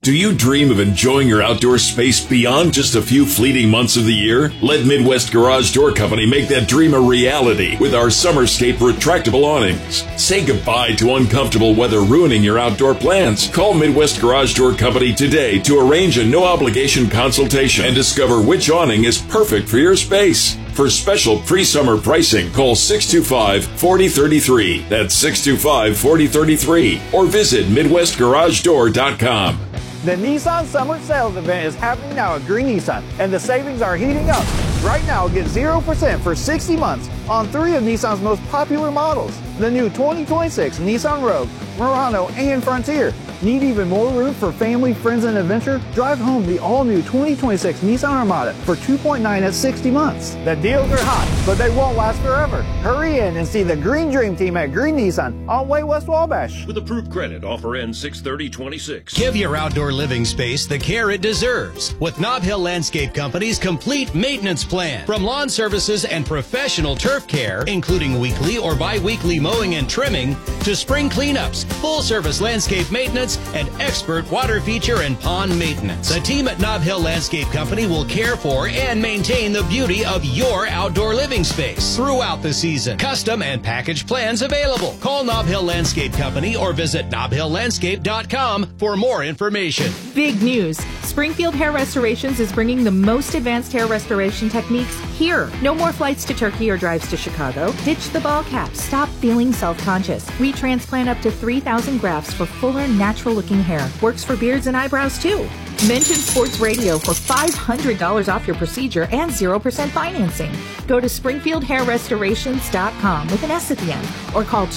Do you dream of enjoying your outdoor space beyond just a few fleeting months of the year? Let Midwest Garage Door Company make that dream a reality with our Summerscape retractable awnings. Say goodbye to uncomfortable weather ruining your outdoor plans. Call Midwest Garage Door Company today to arrange a no-obligation consultation and discover which awning is perfect for your space. For special pre-summer pricing, call 625-4033. That's 625-4033. Or visit MidwestGarageDoor.com. The Nissan Summer Sales Event is happening now at Green Nissan, and the savings are heating up. Right now, get 0% for 60 months on 3 of Nissan's most popular models. The new 2026 Nissan Rogue, Murano, and Frontier. Need even more room for family, friends, and adventure? Drive home the all-new 2026 Nissan Armada for $2.9 at 60 months. The deals are hot, but they won't last forever. Hurry in and see the Green Dream Team at Green Nissan on Way West Wabash. With approved credit, offer ends 6/30/26. Give your outdoor living space the care it deserves with Nob Hill Landscape Company's complete maintenance plan. From lawn services and professional turf care, including weekly or bi-weekly mowing and trimming, to spring cleanups, full-service landscape maintenance, and expert water feature and pond maintenance. The team at Nob Hill Landscape Company will care for and maintain the beauty of your outdoor living space throughout the season. Custom and package plans available. Call Nob Hill Landscape Company or visit nobhilllandscape.com for more information. Big news. Springfield Hair Restorations is bringing the most advanced hair restoration techniques here. No more flights to Turkey or drives to Chicago. Ditch the ball cap. Stop feeling self-conscious. We transplant up to 3,000 grafts for fuller, natural-looking hair. Works for beards and eyebrows, too. Mention Sports Radio for $500 off your procedure and 0% financing. Go to SpringfieldHairRestorations.com with an S at the end or call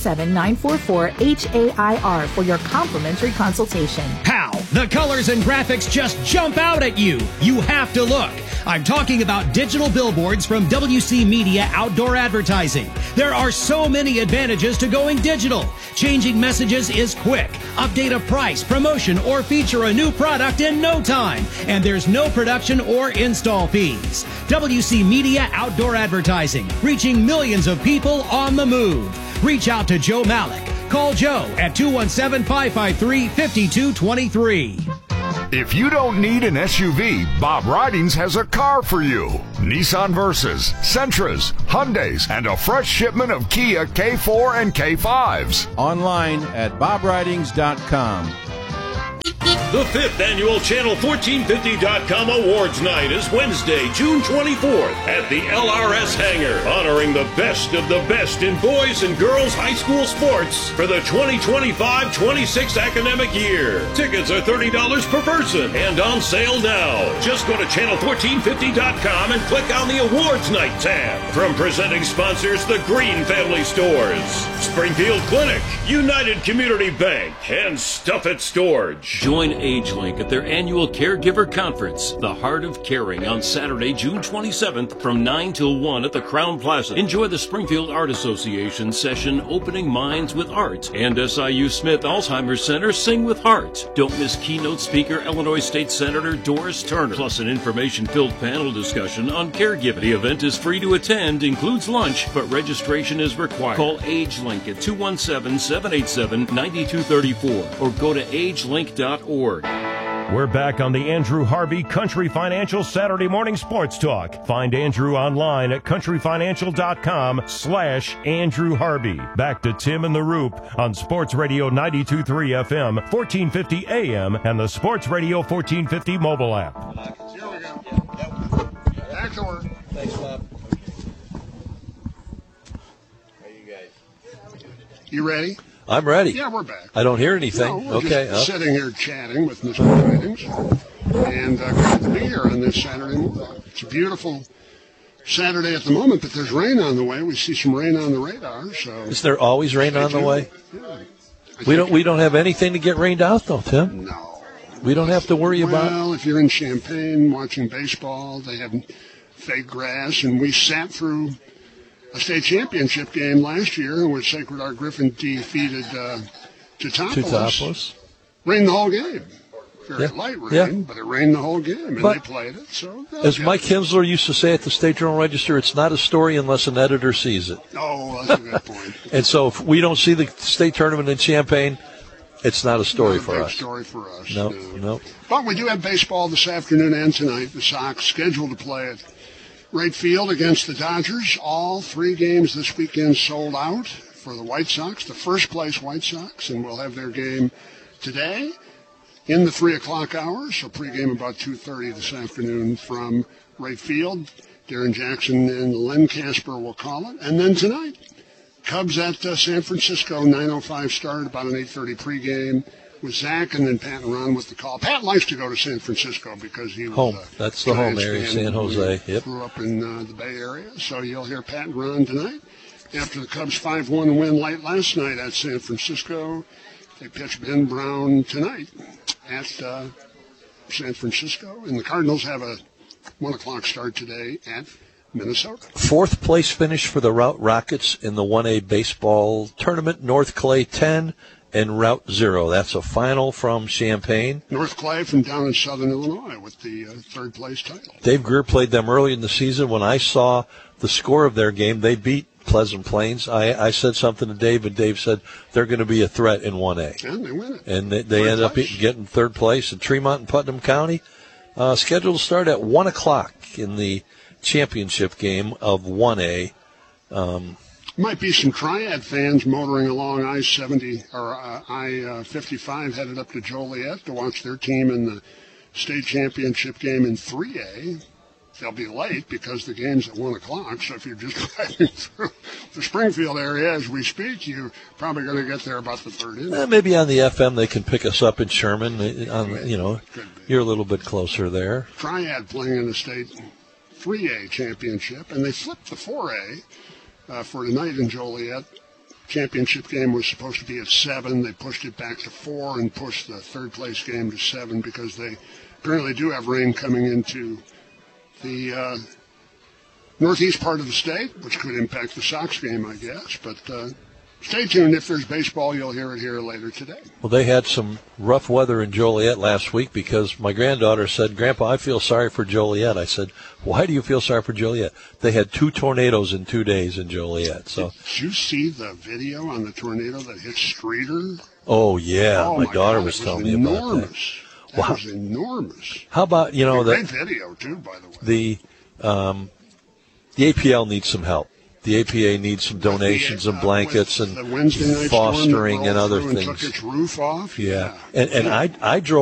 217-944-HAIR for your complimentary consultation. How? The colors and graphics just jump out at you. You have to look. I'm talking about digital billboards from WC Media Outdoor Advertising. There are so many advantages to going digital. Changing messages is quick. Update a price, promotion, or feature a new product in no time. And there's no production or install fees. WC Media Outdoor Advertising, reaching millions of people on the move. Reach out to Joe Malik. Call Joe at 217-553-5223. If you don't need an SUV, Bob Ridings has a car for you. Nissan Versas, Sentras, Hyundais, and a fresh shipment of Kia K4 and K5s. Online at bobridings.com. The 5th annual Channel1450.com Awards Night is Wednesday, June 24th at the LRS Hangar, honoring the best of the best in boys and girls high school sports for the 2025-26 academic year. Tickets are $30 per person and on sale now. Just go to Channel1450.com and click on the Awards Night tab. From presenting sponsors, the Green Family Stores, Springfield Clinic, United Community Bank, and Stuff It Storage. Join AgeLink at their annual Caregiver Conference, The Heart of Caring, on Saturday, June 27th from 9 till 1 at the Crown Plaza. Enjoy the Springfield Art Association session, Opening Minds with Art, and SIU Smith Alzheimer's Center, Sing with Heart. Don't miss keynote speaker Illinois State Senator Doris Turner, plus an information-filled panel discussion on caregiving. The event is free to attend, includes lunch, but registration is required. Call AgeLink at 217-787-9234 or go to agelink.org. We're back on the Andrew Harvey Country Financial Saturday Morning Sports Talk. Find Andrew online at countryfinancial.com/Andrew Harvey. Back to Tim and the Roop on Sports Radio 92.3 FM, 1450 AM, and the Sports Radio 1450 mobile app. Here we go. Back to work. Thanks, Bob. How you guys? You ready? I'm ready. Yeah, we're back. I don't hear anything. No, we're okay. Just sitting here chatting with Mr. Ridings, and glad to be here on this Saturday morning. It's a beautiful Saturday at the moment, but there's rain on the way. We see some rain on the radar. So is there always rain on the way? Yeah. We don't have anything to get rained out though, Tim. No. We don't have to worry about. Well, if you're in Champaign watching baseball, they have fake grass, and we sat through a state championship game last year in which Sacred Heart Griffin defeated Teutopolis. Rained the whole game. Very light rain, but it rained the whole game, and they played it. So as Mike Kinsler used to say at the State Journal-Register, it's not a story unless an editor sees it. Oh, that's a good point. And so if we don't see the state tournament in Champaign, It's not a story for us. Story for us. No. But we do have baseball this afternoon and tonight. The Sox scheduled to play at Wright Field against the Dodgers. All 3 games this weekend sold out for the White Sox, the first-place White Sox, and we'll have their game today in the 3 o'clock hour, so pregame about 2:30 this afternoon from Wright Field. Darren Jackson and Len Casper will call it. And then tonight, Cubs at San Francisco, 9:05 start, about an 8:30 pregame with Zach, and then Pat and Ron with the call. Pat likes to go to San Francisco because he was home. That's the home area, San Jose. Yep. Grew up in the Bay Area, so you'll hear Pat and Ron tonight. After the Cubs' 5-1 win late last night at San Francisco, they pitch Ben Brown tonight at San Francisco, and the Cardinals have a 1 o'clock start today at Minnesota. 4th place finish for the Rockets in the 1A baseball tournament. North Clay 10 and Route 0. That's a final from Champaign. North Clay from down in southern Illinois with the 3rd place title. Dave Greer played them early in the season. When I saw the score of their game, they beat Pleasant Plains. I said something to Dave, and Dave said they're going to be a threat in 1A. And they win it. And they end up getting 3rd place. And Tremont and Putnam County scheduled to start at 1 o'clock in the championship game of 1A. Might be some Triad fans motoring along I-70 or I-55 headed up to Joliet to watch their team in the state championship game in 3A. They'll be late because the game's at 1 o'clock, so if you're just driving through the Springfield area as we speak, you're probably going to get there about the 3rd inning. Maybe on the FM they can pick us up in Sherman. You're a little bit closer there. Triad playing in the state 3A championship, and they flipped the 4A for tonight in Joliet. Championship game was supposed to be at 7. They pushed it back to 4 and pushed the 3rd place game to 7 because they apparently do have rain coming into the northeast part of the state, which could impact the Sox game, I guess. But stay tuned. If there's baseball, you'll hear it here later today. Well, they had some rough weather in Joliet last week because my granddaughter said, "Grandpa, I feel sorry for Joliet." I said, "Why do you feel sorry for Joliet?" They had 2 tornadoes in 2 days in Joliet. So, did you see the video on the tornado that hit Streeter? Oh, yeah. My daughter was telling me about that. That was enormous. How about, great video, too, by the way. The APL needs some help. The APA needs some donations and blankets and fostering and other things. Took its roof off. Yeah. And I drove